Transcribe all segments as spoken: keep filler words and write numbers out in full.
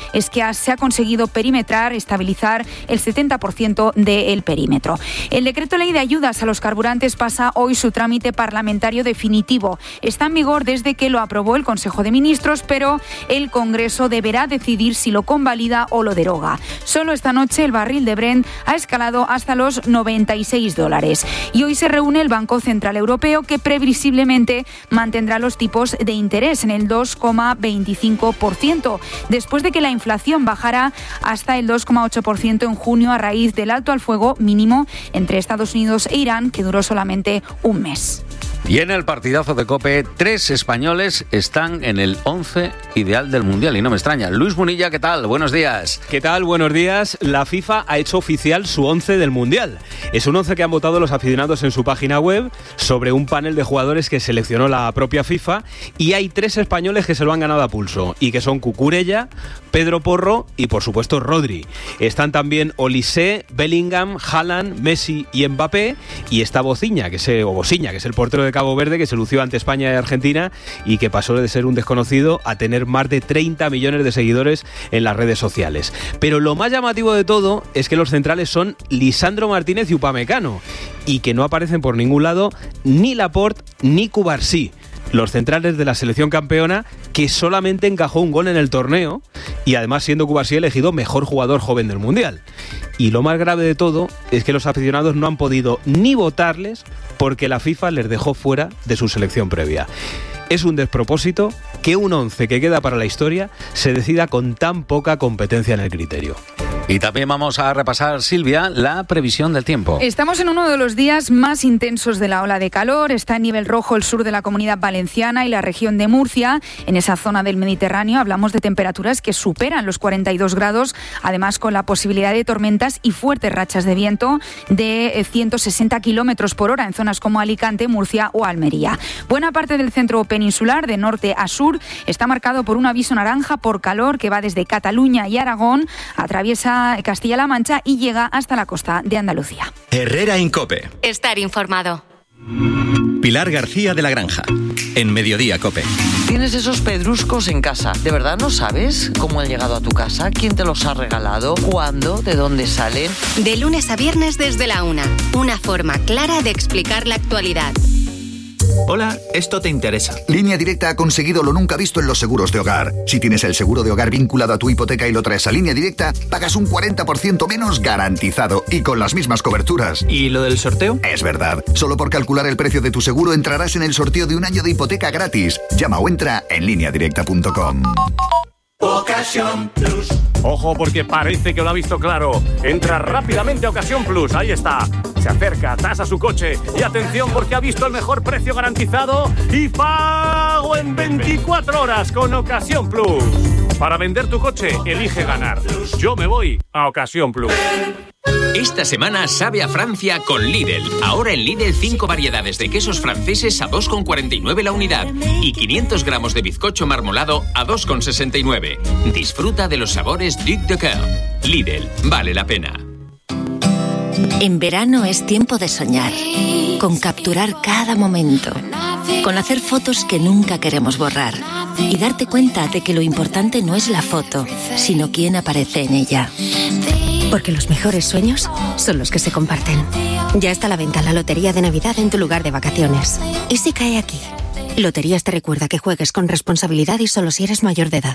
es que se ha conseguido perimetrar, estabilizar el setenta por ciento del perímetro. El decreto ley de ayudas a los carburantes pasa hoy su trámite parlamentario definitivo. Está en vigor desde que lo aprobó el Consejo de Ministros, pero el Congreso deberá decidir si lo convalida o lo deroga. Solo esta noche el barril de Brent ha escalado hasta los noventa y seis dólares. Y hoy se reúne el Banco Central Europeo, que previsiblemente mantendrá los tipos de interés en el dos coma veinticinco por ciento, después de que la inflación bajara hasta el dos coma ocho por ciento en junio a raíz del alto al fuego mínimo entre Estados Unidos e Irán, que duró solamente un mes. Y en el partidazo de COPE, tres españoles están en el once ideal del Mundial, y no me extraña. Luis Munilla, ¿qué tal? Buenos días. ¿Qué tal? Buenos días. La FIFA ha hecho oficial su once del Mundial. Es un once que han votado los aficionados en su página web sobre un panel de jugadores que seleccionó la propia FIFA, y hay tres españoles que se lo han ganado a pulso, y que son Cucurella, Pedro Porro y, por supuesto, Rodri. Están también Olise, Bellingham, Haaland, Messi y Mbappé, y está Bociña, que es, o Bociña, que es el portero de Cabo Verde, que se lució ante España y Argentina y que pasó de ser un desconocido a tener más de treinta millones de seguidores en las redes sociales. Pero lo más llamativo de todo es que los centrales son Lisandro Martínez y Upamecano, y que no aparecen por ningún lado ni Laporte ni Cubarsí, los centrales de la selección campeona, que solamente encajó un gol en el torneo, y además siendo Cubarsí elegido mejor jugador joven del Mundial. Y lo más grave de todo es que los aficionados no han podido ni votarles porque la FIFA les dejó fuera de su selección previa. Es un despropósito que un once que queda para la historia se decida con tan poca competencia en el criterio. Y también vamos a repasar, Silvia, la previsión del tiempo. Estamos en uno de los días más intensos de la ola de calor. Está en nivel rojo el sur de la Comunidad Valenciana y la región de Murcia. En esa zona del Mediterráneo hablamos de temperaturas que superan los cuarenta y dos grados, además con la posibilidad de tormentas y fuertes rachas de viento de ciento sesenta kilómetros por hora en zonas como Alicante, Murcia o Almería. Buena parte del centro peninsular, de norte a sur, está marcado por un aviso naranja por calor que va desde Cataluña y Aragón, atraviesa Castilla-La Mancha y llega hasta la costa de Andalucía. Herrera en COPE. Estar informado. Pilar García de la Granja, en Mediodía COPE. Tienes esos pedruscos en casa. ¿De verdad no sabes cómo han llegado a tu casa? ¿Quién te los ha regalado? ¿Cuándo? ¿De dónde salen? De lunes a viernes desde la una. Una forma clara de explicar la actualidad. Hola, esto te interesa. Línea Directa ha conseguido lo nunca visto en los seguros de hogar. Si tienes el seguro de hogar vinculado a tu hipoteca y lo traes a Línea Directa, pagas un cuarenta por ciento menos garantizado y con las mismas coberturas. ¿Y lo del sorteo? Es verdad. Solo por calcular el precio de tu seguro entrarás en el sorteo de un año de hipoteca gratis. Llama o entra en línea directa punto com. Ocasión Plus. Ojo, porque parece que lo ha visto claro. Entra rápidamente a Ocasión Plus. Ahí está. Se acerca, tasa su coche. Y atención, porque ha visto el mejor precio garantizado y pago en veinticuatro horas con Ocasión Plus. Para vender tu coche, elige ganar. Yo me voy a Ocasión Plus. Esta semana sabe a Francia con Lidl. Ahora en Lidl cinco variedades de quesos franceses a dos con cuarenta y nueve la unidad y quinientos gramos de bizcocho marmolado a dos con sesenta y nueve. Disfruta de los sabores Duc de Coeur. Lidl, vale la pena. En verano es tiempo de soñar, con capturar cada momento, con hacer fotos que nunca queremos borrar y darte cuenta de que lo importante no es la foto, sino quién aparece en ella. Porque los mejores sueños son los que se comparten. Ya está a la venta la Lotería de Navidad en tu lugar de vacaciones. ¿Y si cae aquí? Loterías te recuerda que juegues con responsabilidad y solo si eres mayor de edad.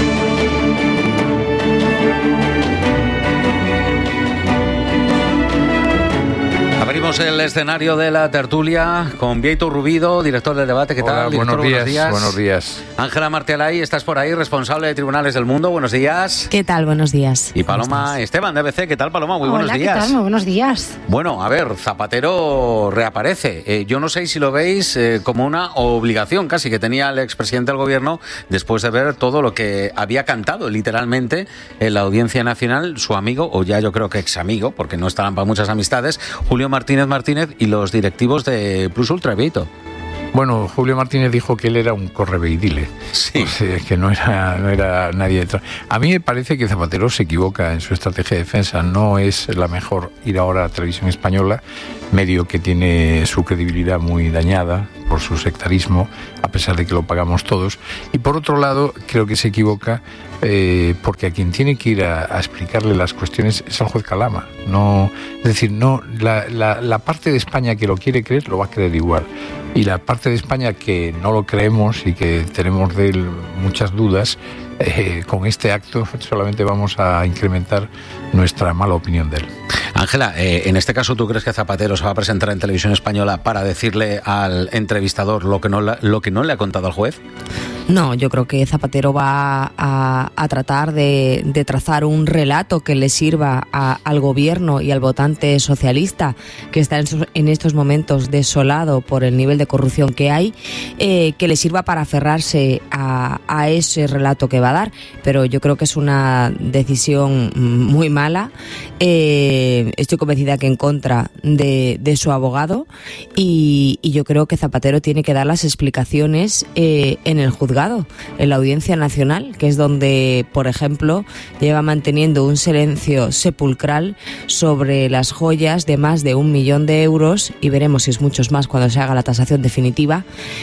Abrimos el escenario de la tertulia con Bieito Rubido, director del debate. ¿Qué tal? Hola, Director, buenos días, buenos días. Buenos días. Ángela Martialay, estás por ahí, responsable de Tribunales del Mundo. Buenos días. ¿Qué tal? Buenos días. Y Paloma Esteban, de A B C. ¿Qué tal, Paloma? Muy Hola, buenos días. ¿qué tal? Muy buenos días. Bueno, a ver, Zapatero reaparece. Eh, yo no sé si lo veis eh, como una obligación casi que tenía el expresidente del gobierno después de ver todo lo que había cantado literalmente en la Audiencia Nacional su amigo, o ya yo creo que ex amigo, porque no estaban para muchas amistades, Julio Martínez Martínez y los directivos de Plus Ultra, Bieito. Bueno, Julio Martínez dijo que él era un correveidile, sí. O sea, que no era, no era nadie detrás. A mí me parece que Zapatero se equivoca en su estrategia de defensa. No es la mejor ir ahora a Televisión Española, medio que tiene su credibilidad muy dañada por su sectarismo, a pesar de que lo pagamos todos. Y por otro lado, creo que se equivoca eh, porque a quien tiene que ir a, a explicarle las cuestiones es al juez Calama. No, es decir, no la, la, la parte de España que lo quiere creer lo va a creer igual. Y la parte de España que no lo creemos y que tenemos de él muchas dudas, eh, con este acto solamente vamos a incrementar nuestra mala opinión de él. Ángela, eh, en este caso, ¿tú crees que Zapatero se va a presentar en Televisión Española para decirle al entrevistador lo que no, la, lo que no le ha contado al juez? No, yo creo que Zapatero va a, a tratar de, de trazar un relato que le sirva a, al gobierno y al votante socialista que está en, en estos momentos desolado por el nivel de corrupción que hay, eh, que le sirva para aferrarse a, a ese relato que va a dar. Pero yo creo que es una decisión muy mala. Eh, estoy convencida que en contra de, de su abogado y, y yo creo que Zapatero tiene que dar las explicaciones eh, en el juzgado, en la Audiencia Nacional, que es donde, por ejemplo, lleva manteniendo un silencio sepulcral sobre las joyas de más de un millón de euros, y veremos si es muchos más cuando se haga la tasación definitiva,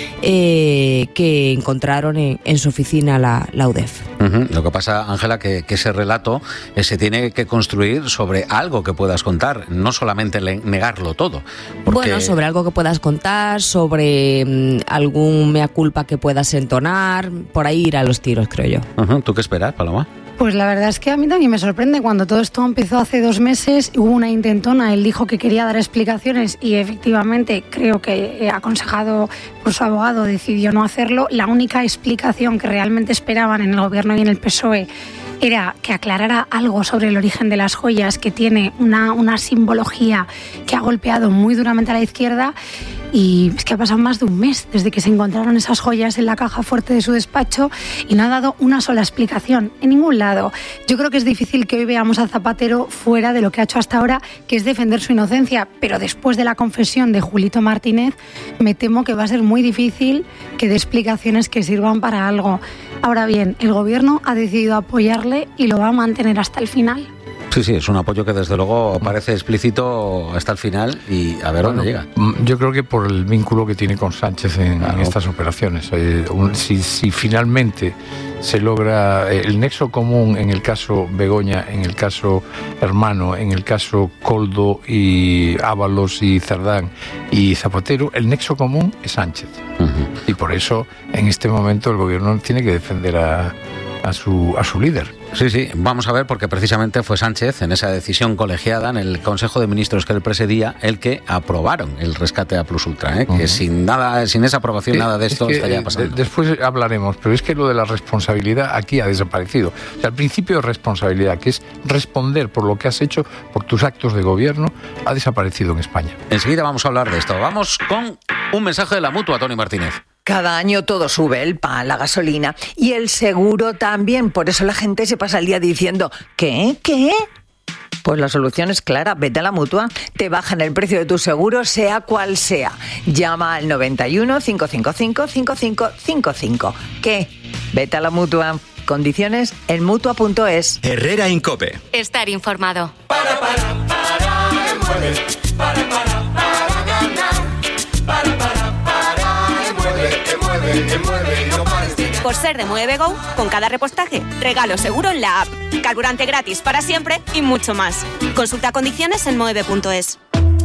eh, que encontraron en, en su oficina la, la U D E F. Uh-huh. Lo que pasa, Ángela, que, que ese relato eh, se tiene que construir sobre algo que puedas contar, no solamente le, negarlo todo. Porque... Bueno, sobre algo que puedas contar, sobre mmm, algún mea culpa que puedas entonar, por ahí ir a los tiros, creo yo. Uh-huh. ¿Tú qué esperas, Paloma? Pues la verdad es que a mí también me sorprende. Cuando todo esto empezó hace dos meses, hubo una intentona, él dijo que quería dar explicaciones y efectivamente creo que aconsejado por su abogado decidió no hacerlo. La única explicación que realmente esperaban en el gobierno y en el P S O E era que aclarara algo sobre el origen de las joyas, que tiene una, una simbología que ha golpeado muy duramente a la izquierda. Y es que ha pasado más de un mes desde que se encontraron esas joyas en la caja fuerte de su despacho y no ha dado una sola explicación en ningún lado. Yo creo que es difícil que hoy veamos a Zapatero fuera de lo que ha hecho hasta ahora, que es defender su inocencia, pero después de la confesión de Julito Martínez me temo que va a ser muy difícil que dé explicaciones que sirvan para algo. Ahora bien, el gobierno ha decidido apoyarle y lo va a mantener hasta el final. Sí, sí, es un apoyo que desde luego parece explícito hasta el final y a ver bueno, dónde llega. Yo creo que por el vínculo que tiene con Sánchez en, claro. en estas operaciones. Eh, un, si, si finalmente se logra el nexo común en el caso Begoña, en el caso Hermano, en el caso Koldo y Ábalos y Cerdán y Zapatero, el nexo común es Sánchez. Uh-huh. Y por eso en este momento el gobierno tiene que defender a, a, su, a su líder. Sí, sí, vamos a ver, porque precisamente fue Sánchez, en esa decisión colegiada en el Consejo de Ministros que él presidía, el que aprobaron el rescate a Plus Ultra, ¿eh? Uh-huh. Que sin nada, sin esa aprobación, eh, nada de esto es que, estaría pasando. De, después hablaremos, pero es que lo de la responsabilidad aquí ha desaparecido. O sea, el principio de responsabilidad, que es responder por lo que has hecho, por tus actos de gobierno, ha desaparecido en España. Enseguida vamos a hablar de esto. Vamos con un mensaje de la Mutua, Tony Martínez. Cada año todo sube, el pan, la gasolina y el seguro también. Por eso la gente se pasa el día diciendo, ¿qué? ¿Qué? Pues la solución es clara, vete a la Mutua. Te bajan el precio de tu seguro, sea cual sea. Llama al noventa y uno, cinco cinco cinco, cinco cinco cinco cinco. ¿Qué? Vete a la Mutua. Condiciones en mutua punto es. Herrera Incope. Estar informado. Para, para, para, mueve. Para, para, para ganar. Para, para. Por ser de Mueve Go, con cada repostaje, regalo seguro en la app, carburante gratis para siempre y mucho más. Consulta condiciones en mueve punto es.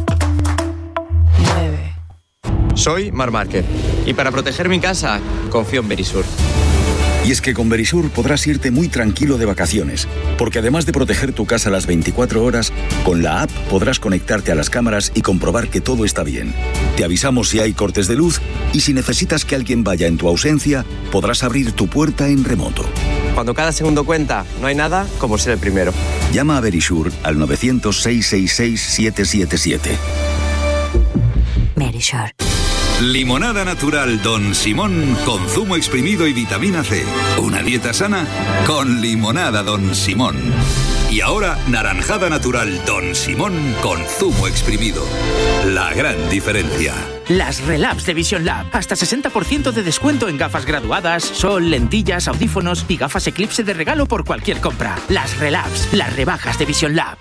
Soy Mar Márquez y para proteger mi casa confío en Verisur. Y es que con Verisur podrás irte muy tranquilo de vacaciones, porque además de proteger tu casa las veinticuatro horas, con la app podrás conectarte a las cámaras y comprobar que todo está bien. Te avisamos si hay cortes de luz y si necesitas que alguien vaya en tu ausencia, podrás abrir tu puerta en remoto. Cuando cada segundo cuenta, no hay nada como ser el primero. Llama a Verisur al nueve cero cero, seis seis seis, siete siete siete. Verisur. Limonada natural Don Simón con zumo exprimido y vitamina C. Una dieta sana con limonada Don Simón. Y ahora naranjada natural Don Simón con zumo exprimido. La gran diferencia. Las Relabs de Vision Lab. Hasta sesenta por ciento de descuento en gafas graduadas, sol, lentillas, audífonos y gafas Eclipse de regalo por cualquier compra. Las Relabs, las rebajas de Vision Lab.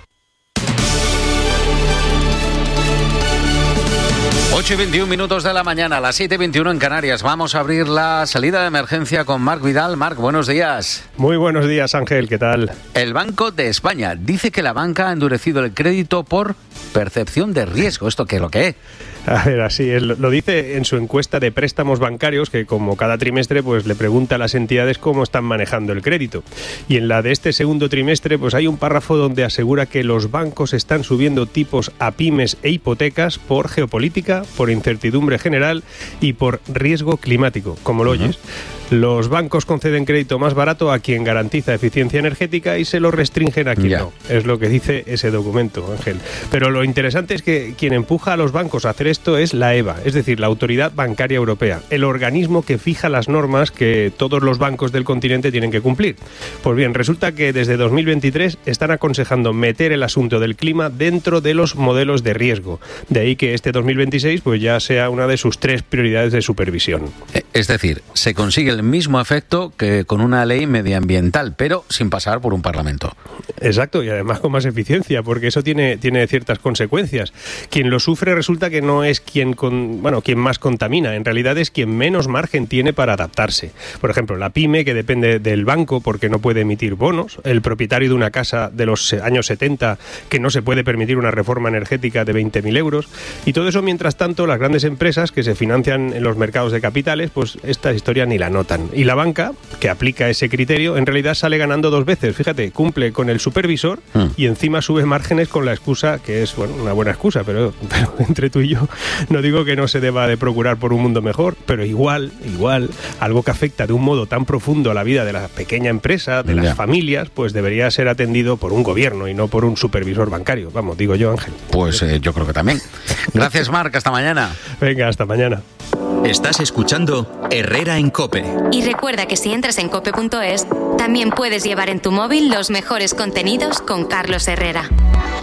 ocho y veintiún minutos de la mañana, a las siete y veintiuno en Canarias. Vamos a abrir la salida de emergencia con Marc Vidal. Marc, buenos días. Muy buenos días, Ángel, ¿qué tal? El Banco de España dice que la banca ha endurecido el crédito por percepción de riesgo. ¿Esto qué es lo que es? A ver, así es. Lo dice en su encuesta de préstamos bancarios, que como cada trimestre pues le pregunta a las entidades cómo están manejando el crédito. Y en la de este segundo trimestre pues hay un párrafo donde asegura que los bancos están subiendo tipos a pymes e hipotecas por geopolítica, por incertidumbre general y por riesgo climático, como lo oyes. Los bancos conceden crédito más barato a quien garantiza eficiencia energética y se lo restringen a quien yeah. no. Es lo que dice ese documento, Ángel. Pero lo interesante es que quien empuja a los bancos a hacer esto es la E B A, es decir, la Autoridad Bancaria Europea, el organismo que fija las normas que todos los bancos del continente tienen que cumplir. Pues bien, resulta que desde dos mil veintitrés están aconsejando meter el asunto del clima dentro de los modelos de riesgo. De ahí que este dos mil veintiséis pues ya sea una de sus tres prioridades de supervisión. Es decir, se consigue el mismo efecto que con una ley medioambiental, pero sin pasar por un parlamento. Exacto, y además con más eficiencia, porque eso tiene, tiene ciertas consecuencias. Quien lo sufre resulta que no es quien, con, bueno, quien más contamina, en realidad es quien menos margen tiene para adaptarse. Por ejemplo, la pyme, que depende del banco porque no puede emitir bonos, el propietario de una casa de los años setenta que no se puede permitir una reforma energética de veinte mil euros, y todo eso mientras tanto las grandes empresas que se financian en los mercados de capitales, pues esta historia ni la notan. Y la banca, que aplica ese criterio, en realidad sale ganando dos veces. Fíjate, cumple con el supervisor mm. y encima sube márgenes con la excusa, que es bueno, una buena excusa, pero, pero entre tú y yo no digo que no se deba de procurar por un mundo mejor, pero igual, igual, algo que afecta de un modo tan profundo a la vida de la pequeña empresa, de las yeah. familias, pues debería ser atendido por un gobierno y no por un supervisor bancario. Vamos, digo yo, Ángel. Pues eh, yo creo que también. Gracias, Marc, hasta mañana. Venga, hasta mañana. Estás escuchando Herrera en COPE. Y recuerda que si entras en cope punto es, también puedes llevar en tu móvil los mejores contenidos con Carlos Herrera.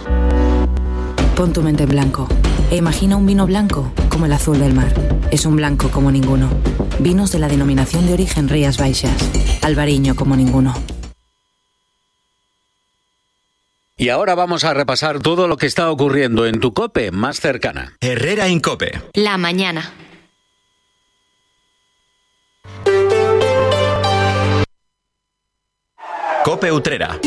Pon tu mente en blanco e imagina un vino blanco como el azul del mar. Es un blanco como ninguno. Vinos de la denominación de origen Rías Baixas. Albariño como ninguno. Y ahora vamos a repasar todo lo que está ocurriendo en tu COPE más cercana. Herrera en COPE. La mañana. COPE Utrera.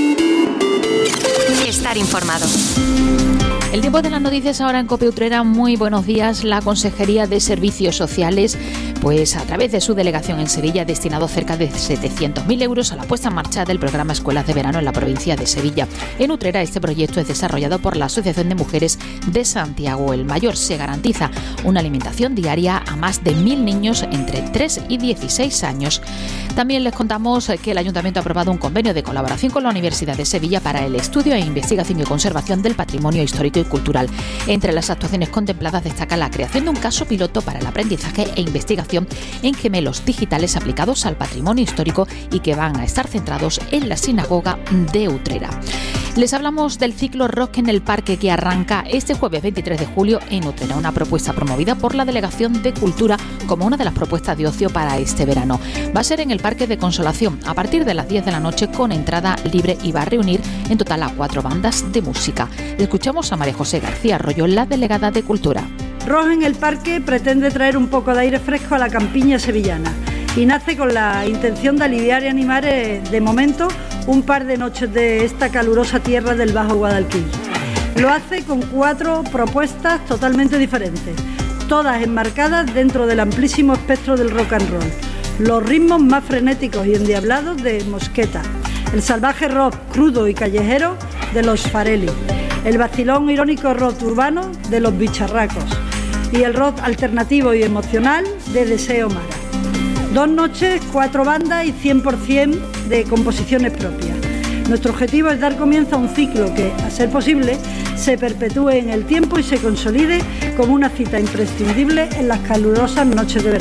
Estar informado. El tiempo de las noticias ahora en COPE Utrera. Muy buenos días. La Consejería de Servicios Sociales, pues a través de su delegación en Sevilla, ha destinado cerca de setecientos mil euros a la puesta en marcha del programa Escuelas de Verano en la provincia de Sevilla. En Utrera, este proyecto es desarrollado por la Asociación de Mujeres de Santiago el Mayor. Se garantiza una alimentación diaria a más de mil niños entre tres y dieciséis años. También les contamos que el Ayuntamiento ha aprobado un convenio de colaboración con la Universidad de Sevilla para el estudio e investigación y conservación del patrimonio histórico y cultural. Entre las actuaciones contempladas destaca la creación de un caso piloto para el aprendizaje e investigación en gemelos digitales aplicados al patrimonio histórico y que van a estar centrados en la sinagoga de Utrera. Les hablamos del ciclo Rock en el Parque, que arranca este jueves veintitrés de julio en Utrera, una propuesta promovida por la Delegación de Cultura como una de las propuestas de ocio para este verano. Va a ser en el Parque de Consolación a partir de las diez de la noche con entrada libre y va a reunir en total a cuatro bandas de música. Escuchamos a María José García Arroyo, la delegada de Cultura. Rock en el Parque pretende traer un poco de aire fresco a la campiña sevillana y nace con la intención de aliviar y animar eh, de momento un par de noches de esta calurosa tierra del Bajo Guadalquivir. Lo hace con cuatro propuestas totalmente diferentes, todas enmarcadas dentro del amplísimo espectro del rock and roll. Los ritmos más frenéticos y endiablados de Mosqueta, el salvaje rock crudo y callejero de los Farelli, el vacilón irónico rock urbano de los Bicharracos y el rock alternativo y emocional de Deseo Mara. Dos noches, cuatro bandas y cien por ciento de composiciones propias. Nuestro objetivo es dar comienzo a un ciclo que, a ser posible, se perpetúe en el tiempo y se consolide como una cita imprescindible en las calurosas noches de verano.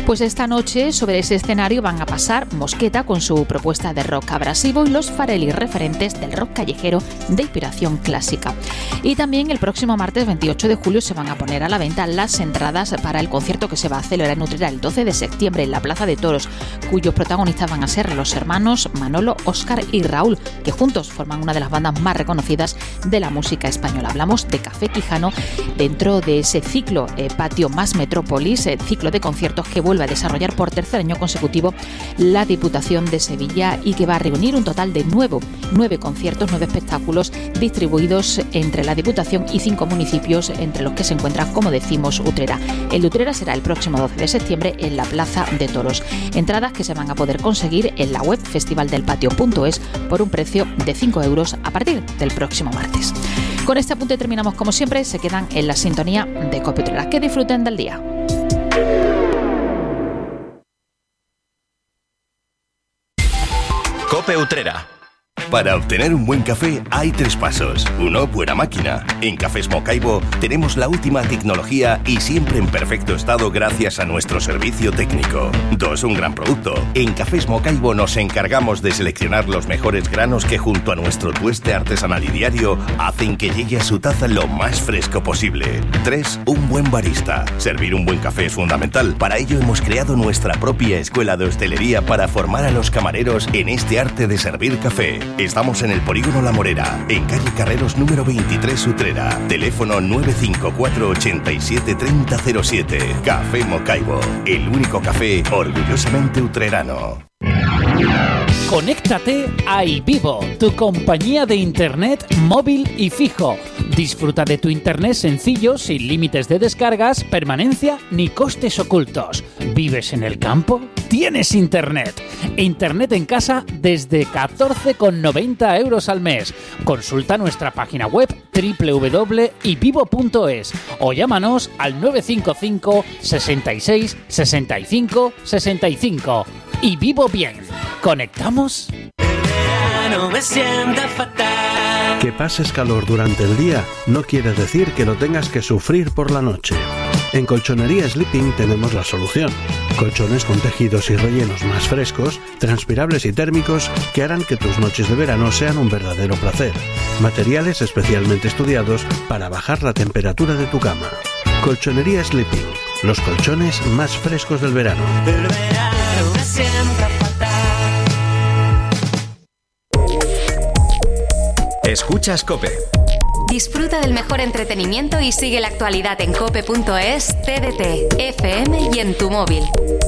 Pues esta noche sobre ese escenario van a pasar Mosqueta con su propuesta de rock abrasivo y los Farelli, referentes del rock callejero de inspiración clásica. Y también el próximo martes veintiocho de julio se van a poner a la venta las entradas para el concierto que se va a celebrar en Utrera el doce de septiembre en la Plaza de Toros, cuyos protagonistas van a ser los hermanos Manolo, Óscar y Raúl, que juntos forman una de las bandas más reconocidas de la música española. Hablamos de Café Quijano dentro de ese ciclo eh, Patio Más Metrópolis, eh, ciclo de conciertos que vuelve a desarrollar por tercer año consecutivo la Diputación de Sevilla y que va a reunir un total de nueve, nueve conciertos, nueve espectáculos distribuidos entre la Diputación y cinco municipios, entre los que se encuentra, como decimos, Utrera. El de Utrera será el próximo doce de septiembre en la Plaza de Toros. Entradas que se van a poder conseguir en la web festivaldelpatio punto es por un precio de cinco euros a partir del próximo martes. Con este apunte terminamos como siempre, se quedan en la sintonía de COPE Utrera. Que disfruten del día. COPE Utrera. Para obtener un buen café hay tres pasos. Uno, buena máquina. En Cafés Mocaibo tenemos la última tecnología y siempre en perfecto estado gracias a nuestro servicio técnico. Dos, un gran producto. En Cafés Mocaibo nos encargamos de seleccionar los mejores granos que junto a nuestro tueste artesanal y diario hacen que llegue a su taza lo más fresco posible. Tres, un buen barista. Servir un buen café es fundamental. Para ello hemos creado nuestra propia escuela de hostelería para formar a los camareros en este arte de servir café. Estamos en el Polígono La Morera, en calle Carreros número veintitrés, Utrera. Teléfono nueve cinco cuatro, ochenta y siete, treinta cero siete. Café Mocaibo, el único café orgullosamente utrerano. Conéctate a iVivo, tu compañía de internet móvil y fijo. Disfruta de tu internet sencillo, sin límites de descargas, permanencia ni costes ocultos. ¿Vives en el campo? Tienes internet. Internet en casa desde catorce con noventa euros al mes. Consulta nuestra página web doble u doble u doble u punto ivivo punto es o llámanos al nueve cinco cinco, sesenta y seis, sesenta y cinco, sesenta y cinco. Y vivo bien. ¿Conectamos? Me sienta fatal. Que pases calor durante el día no quiere decir que lo tengas que sufrir por la noche. En Colchonería Sleeping tenemos la solución. Colchones con tejidos y rellenos más frescos, transpirables y térmicos que harán que tus noches de verano sean un verdadero placer. Materiales especialmente estudiados para bajar la temperatura de tu cama. Colchonería Sleeping, los colchones más frescos del verano. El verano me sienta fatal. Escuchas COPE. Disfruta del mejor entretenimiento y sigue la actualidad en cope punto es, T D T, F M y en tu móvil.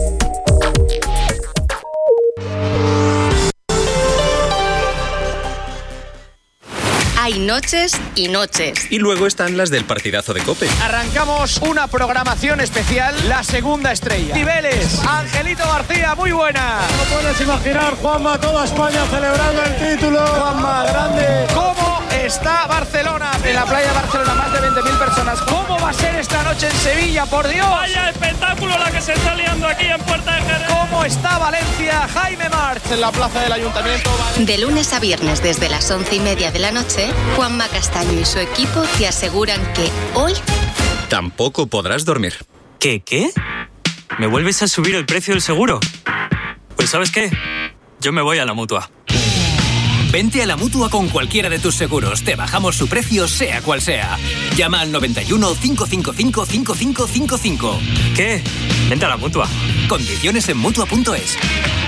Hay noches y noches. Y luego están las del partidazo de COPE. Arrancamos una programación especial, la segunda estrella. Niveles, Angelito García, muy buena. No puedes imaginar, Juanma, toda España celebrando el título. Juanma, grande. ¿Cómo está Barcelona? En la playa de Barcelona, más de veinte mil personas. ¿Cómo va a ser esta noche en Sevilla, por Dios? Vaya espectáculo la que se está liando aquí en Puerta de Jerez. ¿Cómo está Valencia? Jaime March en la plaza del Ayuntamiento. De lunes a viernes desde las once y media de la noche, Juanma Castaño y su equipo te aseguran que hoy tampoco podrás dormir. ¿Qué? ¿Qué? ¿Me vuelves a subir el precio del seguro? Pues ¿sabes qué? Yo me voy a la Mutua. Vente a la Mutua con cualquiera de tus seguros. Te bajamos su precio, sea cual sea. Llama al noventa y uno, cinco cinco cinco, cinco cinco cinco cinco. ¿Qué? Vente a la Mutua. Condiciones en Mutua punto es.